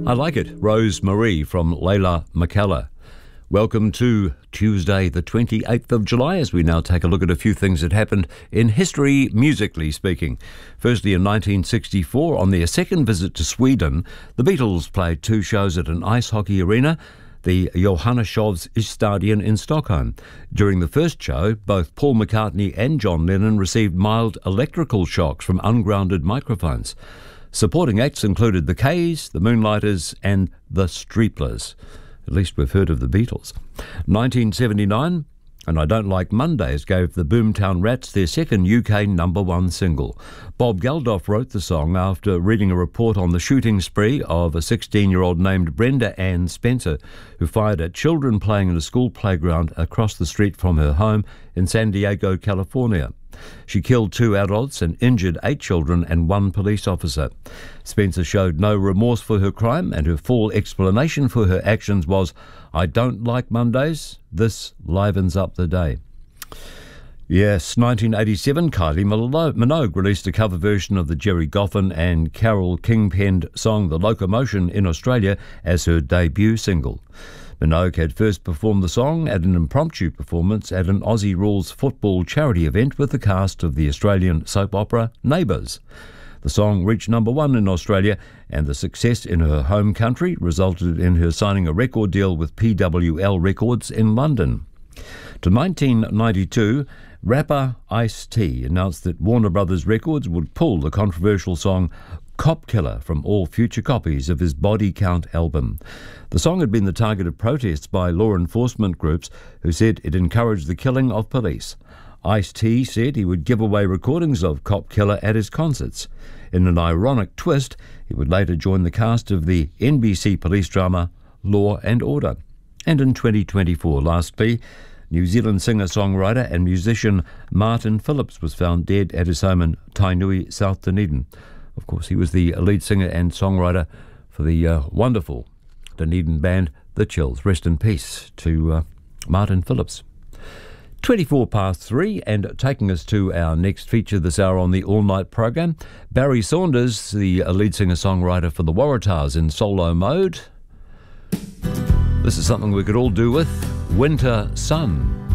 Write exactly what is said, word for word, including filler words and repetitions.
I like it. Rose Marie from Leila McKellar. Welcome to Tuesday the twenty-eighth of July, as we now take a look at a few things that happened in history, musically speaking. Firstly, in nineteen sixty-four, on their second visit to Sweden, the Beatles played two shows at an ice hockey arena, the Johanneshovs Stadion in Stockholm. During the first show, both Paul McCartney and John Lennon received mild electrical shocks from ungrounded microphones. Supporting acts included the Kays, the Moonlighters and the Streeplers. At least we've heard of the Beatles. nineteen seventy-nine, And I Don't Like Mondays gave the Boomtown Rats their second U K number one single. Bob Geldof wrote the song after reading a report on the shooting spree of a sixteen-year-old named Brenda Ann Spencer, who fired at children playing in a school playground across the street from her home in San Diego, California. She killed two adults and injured eight children and one police officer. Spencer showed no remorse for her crime, and her full explanation for her actions was, "I don't like Mondays. This livens up the day." Yes, nineteen eighty-seven, Kylie Minogue released a cover version of the Jerry Goffin and Carole King-penned song The Locomotion in Australia as her debut single. Minogue had first performed the song at an impromptu performance at an Aussie Rules football charity event with the cast of the Australian soap opera Neighbours. The song reached number one in Australia, and the success in her home country resulted in her signing a record deal with P W L Records in London. To nineteen ninety-two, rapper Ice-T announced that Warner Brothers Records would pull the controversial song Cop Killer from all future copies of his Body Count album. The song had been the target of protests by law enforcement groups who said it encouraged the killing of police. Ice-T said he would give away recordings of Cop Killer at his concerts. In an ironic twist, he would later join the cast of the N B C police drama Law and Order. And in twenty twenty-four, lastly, New Zealand singer-songwriter and musician Martin Phillips was found dead at his home in Tainui, South Dunedin. Of course, he was the lead singer and songwriter for the uh, wonderful Dunedin band The Chills. Rest in peace to uh, Martin Phillips. twenty-four past three, and taking us to our next feature this hour on the all-night program, Barry Saunders, the lead singer-songwriter for the Waratahs in solo mode. This is something we could all do with, Winter Sun.